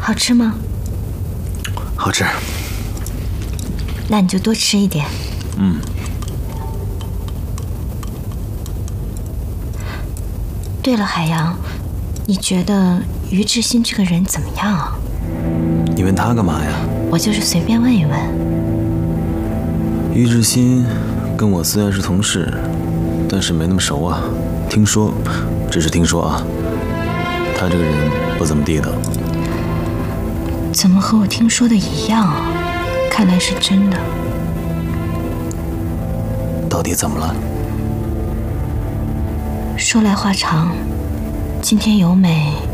好吃吗？ 好吃。 那你就多吃一点。对了，海洋，你觉得于志新这个人怎么样啊？ 你问他干嘛呀？ 我就是随便问一问。 于志新跟我虽然是同事，但是没那么熟啊。只是听说啊，他这个人不怎么地的。 怎么和我听说的一样啊？看来是真的。 到底怎么了？ 说来话长，今天由美